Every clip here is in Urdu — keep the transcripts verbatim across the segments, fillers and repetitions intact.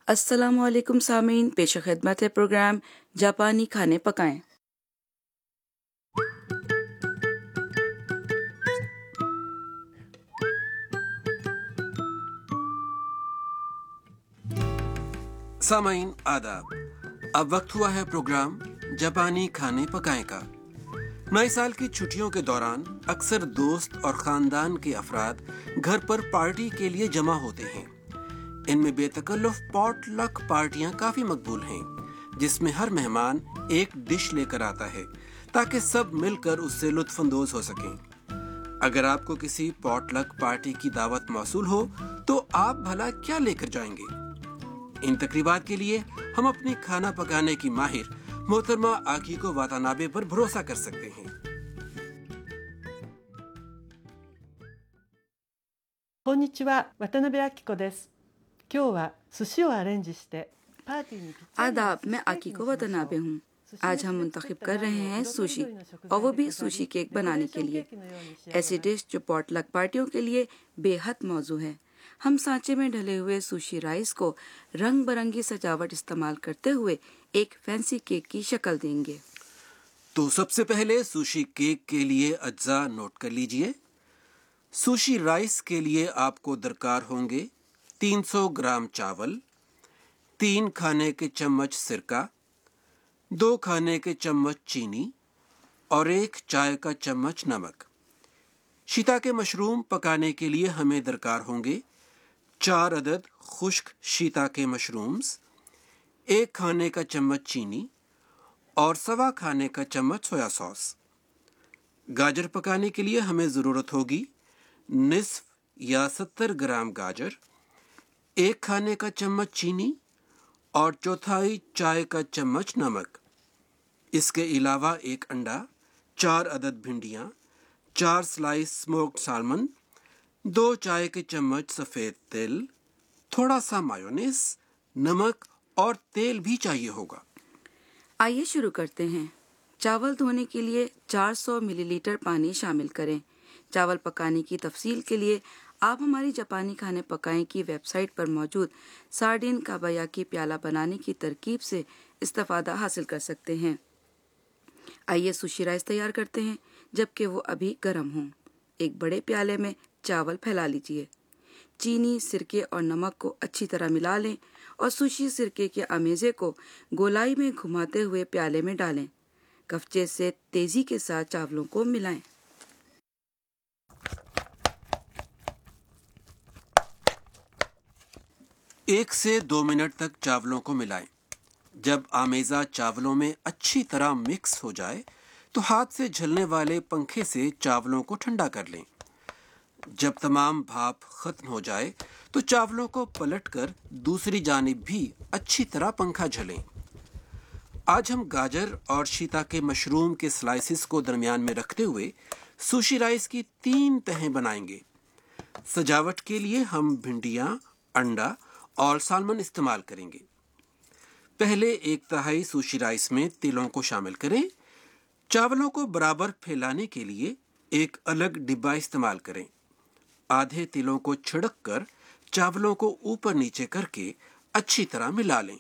السلام علیکم سامعین، پیش خدمت ہے پروگرام جاپانی کھانے پکائیں۔ سامعین آداب، اب وقت ہوا ہے پروگرام جاپانی کھانے پکائیں کا۔ نئے سال کی چھٹیوں کے دوران اکثر دوست اور خاندان کے افراد گھر پر پارٹی کے لیے جمع ہوتے ہیں۔ ان میں بے تکلف پاٹ لک پارٹیاں کافی مقبول ہیں، جس میں ہر مہمان ایک ڈش لے کر آتا ہے تاکہ سب مل کر اس سے لطف اندوز ہو سکیں۔ اگر آپ کو کسی پاٹ لک پارٹی کی دعوت موصول ہو تو آپ بھلا کیا لے کر جائیں گے؟ ان تقریبات کے لیے ہم اپنی کھانا پکانے کی ماہر محترمہ آکیکو واتانابے پر بھروسہ کر سکتے ہیں۔ こんにちは、渡辺明子です。今日は寿司をアレンジしてパーティーにぴったりな آداب، میں آکیکو واتانابے ہوں۔ آج ہم منتخب کر رہے ہیں سوشی، اور وہ بھی سوشی کیک بنانے کے لیے، ایسی ڈش جو پاٹ لک پارٹیوں کے لیے بے حد موزوں ہے۔ ہم سانچے میں ڈھلے ہوئے سوشی رائس کو رنگ برنگی سجاوٹ استعمال کرتے ہوئے ایک فینسی کیک کی شکل دیں گے۔ تو سب سے پہلے سوشی کیک کے لیے اجزاء نوٹ کر لیجئے۔ سوشی رائس کے لیے آپ کو درکار ہوں گے تین سو گرام چاول، تین کھانے کے چمچ سرکہ، دو کھانے کے چمچ چینی اور ایک چائے کا چمچ نمک۔ شیتا کے مشروم پکانے کے لیے ہمیں درکار ہوں گے چار عدد خشک شیتا کے مشرومز، ایک کھانے کا چمچ چینی اور سوا کھانے کا چمچ سویا سوس۔ گاجر پکانے کے لیے ہمیں ضرورت ہوگی نصف یا ستر گرام گاجر، ایک کھانے کا چمچ چینی اور چوتھائی چائے کا چمچ نمک۔ اس کے علاوہ ایک انڈا، چار عدد بھنڈیاں، چار سلائس اسموکڈ سالمن، دو چائے کے چمچ سفید تل، تھوڑا سا مایونیز، نمک اور تیل بھی چاہیے ہوگا۔ آئیے شروع کرتے ہیں۔ چاول دھونے کے لیے چار سو ملی لیٹر پانی شامل کریں۔ چاول پکانے کی تفصیل کے لیے آپ ہماری جاپانی کھانے پکائیں کی ویب سائٹ پر موجود سارڈین کابایاکی پیالہ بنانے کی ترکیب سے استفادہ حاصل کر سکتے ہیں۔ آئیے سوشی رائس تیار کرتے ہیں جبکہ وہ ابھی گرم ہوں۔ ایک بڑے پیالے میں چاول پھیلا لیجیے، چینی، سرکے اور نمک کو اچھی طرح ملا لیں اور سوشی سرکے کے امیزے کو گولائی میں گھماتے ہوئے پیالے میں ڈالیں۔ کفچے سے تیزی کے ساتھ چاولوں کو ملائیں۔ ایک سے دو منٹ تک چاولوں کو ملائیں۔ جب آمیزہ چاولوں میں اچھی طرح مکس ہو جائے تو ہاتھ سے جھلنے والے پنکھے سے چاولوں کو ٹھنڈا کر لیں۔ جب تمام بھاپ ختم ہو جائے تو چاولوں کو پلٹ کر دوسری جانب بھی اچھی طرح پنکھا جھلیں۔ آج ہم گاجر اور شیتا کے مشروم کے سلائسز کو درمیان میں رکھتے ہوئے سوشی رائس کی تین تہیں بنائیں گے۔ سجاوٹ کے لیے ہم بھنڈیاں، انڈا اور سالمن استعمال کریں گے۔ پہلے ایک تہائی سوشی رائس میں تلوں کو شامل کریں۔ چاولوں کو برابر پھیلانے کے لیے ایک الگ ڈبہ استعمال کریں۔ آدھے تلوں کو چھڑک کر چاولوں کو اوپر نیچے کر کے اچھی طرح ملا لیں۔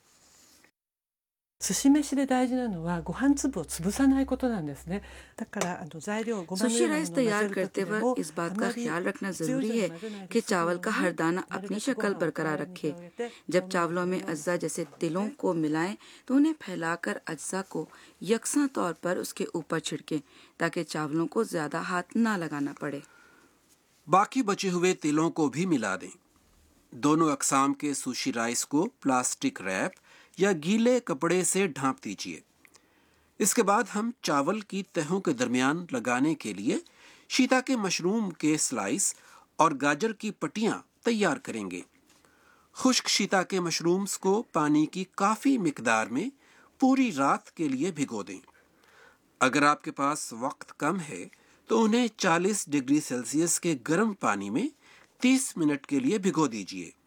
寿司飯で大事なのはご飯粒を潰さないことなんですね。だからあの材料ごまのよ سوشی うなも رائس のを混 تیار ぜる کرتے 時で وقت も اس بات あ کا まり خیال رکھنا 強い ضروری じゃ ہے 混ぜないで کہ すぐ چاول کا に ہر دانہ なる اپنی べく شکل ご飯を برقرار 平らに رکھے۔ 広げて جب 表面 چاولوں میں を اجزاء جیسے تلوں کو ملائیں تو انہیں پھیلا کر اجزاء کو یکساں طور پر اس کے اوپر چھڑکیں تاکہ چاولوں کو زیادہ ہاتھ نہ لگانا پڑے۔ باقی بچے ہوئے تلوں کو بھی ملا دیں۔ دونوں اقسام کے سوشی رائس کو پلاسٹک ریپ یا گیلے کپڑے سے ڈھانپ دیجیے۔ اس کے بعد ہم چاول کی تہوں کے درمیان لگانے کے لیے شیتا کے مشروم کے سلائس اور گاجر کی پٹیاں تیار کریں گے۔ خشک شیتا کے مشرومز کو پانی کی کافی مقدار میں پوری رات کے لیے بھگو دیں۔ اگر آپ کے پاس وقت کم ہے تو انہیں چالیس ڈگری سیلسیس کے گرم پانی میں تیس منٹ کے لیے بھگو دیجیے۔